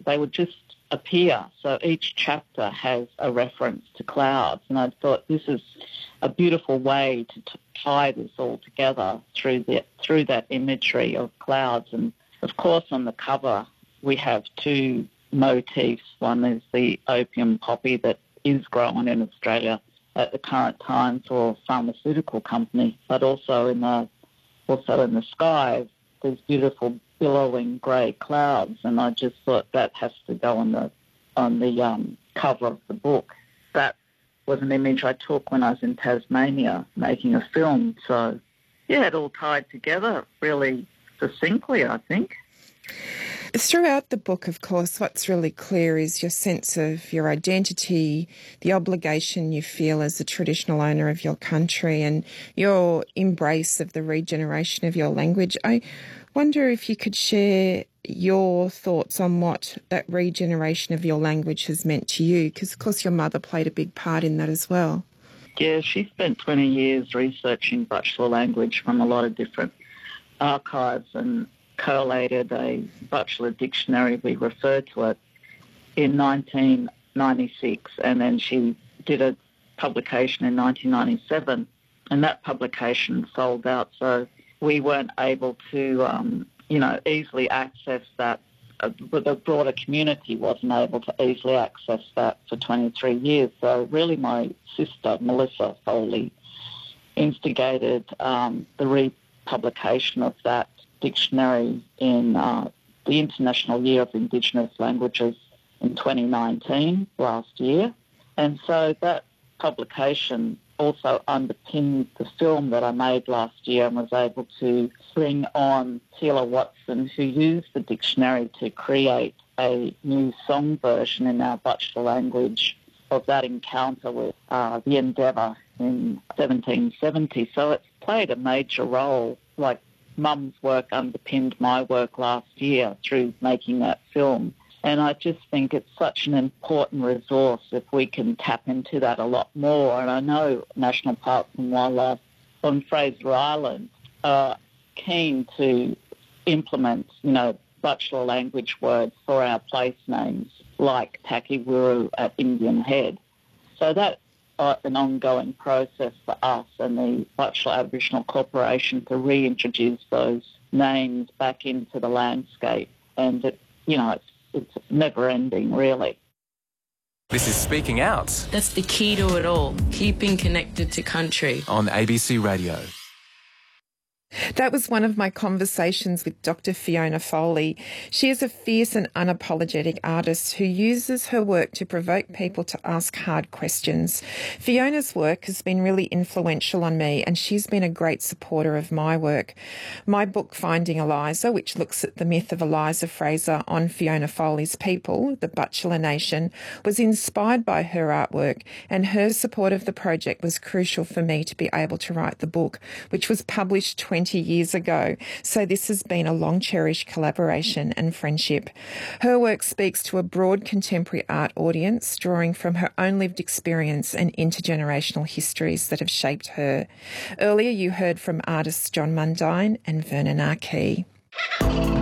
they would just appear. So each chapter has a reference to clouds, and I thought this is a beautiful way to tie this all together through that imagery of clouds. And of course, on the cover we have two motifs. One is the opium poppy that is grown in Australia at the current time for a pharmaceutical company, but also in the sky there's beautiful billowing grey clouds, and I just thought that has to go on the cover of the book. That was an image I took when I was in Tasmania making a film. So, yeah, it all tied together really succinctly, I think. Throughout the book, of course, what's really clear is your sense of your identity, the obligation you feel as a traditional owner of your country, and your embrace of the regeneration of your language. I wonder if you could share your thoughts on what that regeneration of your language has meant to you, because, of course, your mother played a big part in that as well. Yeah, she spent 20 years researching Butchulla language from a lot of different archives and collated a Butchulla dictionary, we refer to it, in 1996, and then she did a publication in 1997, and that publication sold out, so we weren't able to, easily access that. The broader community wasn't able to easily access that for 23 years. So really my sister, Melissa Foley, instigated the republication of that dictionary in the International Year of Indigenous Languages in 2019, last year. And so that publication also underpinned the film that I made last year, and was able to bring on Teela Watson, who used the dictionary to create a new song version in our Butchulla language of that encounter with the Endeavour in 1770. So it's played a major role, like Mum's work underpinned my work last year through making that film. And I just think it's such an important resource if we can tap into that a lot more. And I know National Parks and Wildlife on Fraser Island are keen to implement, Butchulla language words for our place names, like Takiwuru at Indian Head. So that's an ongoing process for us and the Butchulla Aboriginal Corporation to reintroduce those names back into the landscape. And, it's never-ending, really. This is Speaking Out. That's the key to it all, keeping connected to country. On ABC Radio. That was one of my conversations with Dr. Fiona Foley. She is a fierce and unapologetic artist who uses her work to provoke people to ask hard questions. Fiona's work has been really influential on me, and she's been a great supporter of my work. My book, Finding Eliza, which looks at the myth of Eliza Fraser on Fiona Foley's people, the Butchulla Nation, was inspired by her artwork, and her support of the project was crucial for me to be able to write the book, which was published 20 years ago. So this has been a long cherished collaboration and friendship. Her work speaks to a broad contemporary art audience, drawing from her own lived experience and intergenerational histories that have shaped her. Earlier you heard from artists John Mundine and Vernon Arkey.